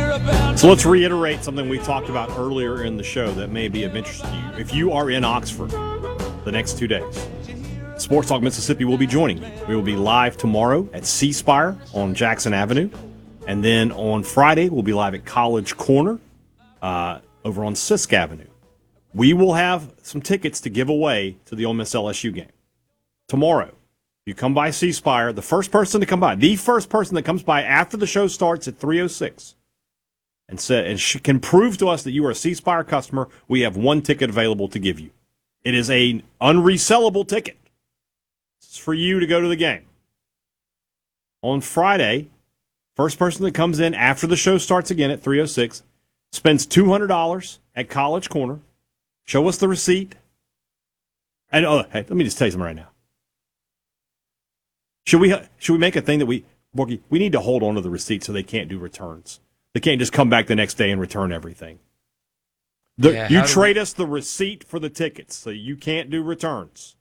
So let's reiterate something we talked about earlier in the show that may be of interest to you. If you are in Oxford the next 2 days, Sports Talk Mississippi will be joining you. We will be live tomorrow at C Spire on Jackson Avenue. And then on Friday, we'll be live at College Corner over on Sisk Avenue. We will have some tickets to give away to the Ole Miss LSU game. Tomorrow, you come by C Spire, the first person that comes by after the show starts at 3:06 and she can prove to us that you are a C Spire customer, we have one ticket available to give you. It is an unresellable ticket. It's for you to go to the game. On Friday, first person that comes in after the show starts again at 3:06 spends $200 at College Corner. Show us the receipt. And hey, let me just tell you something right now. Should we make a thing that we need to hold on to the receipt so they can't do returns? They can't just come back the next day and return everything. You trade us the receipt for the tickets, so you can't do returns.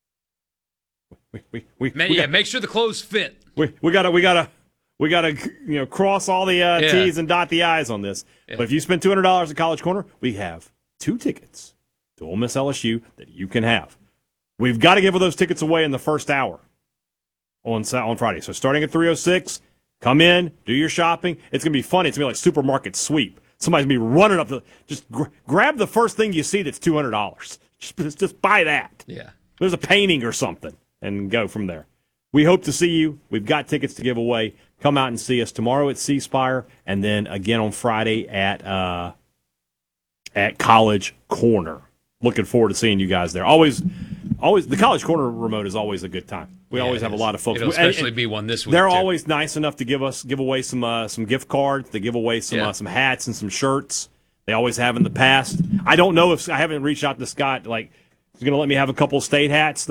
Make sure the clothes fit. We gotta cross all the T's and dot the I's on this. Yeah. But if you spend $200 at College Corner, we have 2 tickets to Ole Miss LSU that you can have. We've got to give those tickets away in the first hour on Friday. So starting at 3:06, come in, do your shopping. It's gonna be funny. It's gonna be like supermarket sweep. Somebody's gonna be running up just grab the first thing you see that's $200. Just buy that. Yeah, there's a painting or something, and go from there. We hope to see you. We've got tickets to give away. Come out and see us tomorrow at C Spire, and then again on Friday at College Corner. Looking forward to seeing you guys there. Always, the College Corner remote is always a good time. We always have a lot of folks. It'll especially be one this week. They're always nice enough to give away some gift cards. They give away some hats and some shirts. They always have in the past. I don't know if I haven't reached out to Scott. Like, he's going to let me have a couple of state hats.